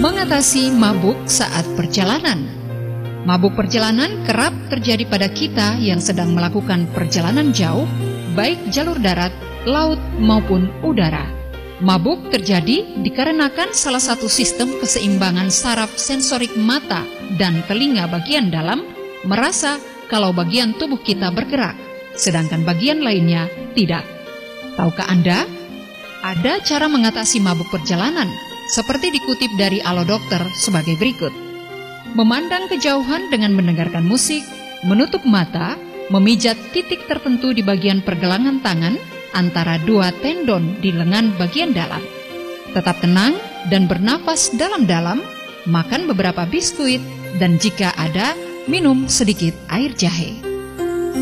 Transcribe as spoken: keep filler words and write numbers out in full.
Mengatasi mabuk saat perjalanan. Mabuk perjalanan kerap terjadi pada kita yang sedang melakukan perjalanan jauh, baik jalur darat, laut maupun udara. Mabuk terjadi dikarenakan salah satu sistem keseimbangan saraf sensorik mata dan telinga bagian dalam merasa kalau bagian tubuh kita bergerak, sedangkan bagian lainnya tidak. Tahukah Anda? Ada cara mengatasi mabuk perjalanan, seperti dikutip dari Alo Dokter sebagai berikut. Memandang kejauhan dengan mendengarkan musik, menutup mata, memijat titik tertentu di bagian pergelangan tangan antara dua tendon di lengan bagian dalam. Tetap tenang dan bernafas dalam-dalam, makan beberapa biskuit, dan jika ada, minum sedikit air jahe.